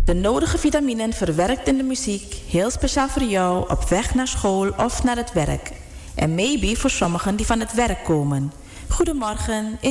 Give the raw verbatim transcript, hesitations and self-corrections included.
De nodige vitaminen verwerkt in de muziek, heel speciaal voor jou op weg naar school of naar het werk. En maybe voor sommigen die van het werk komen. Goedemorgen.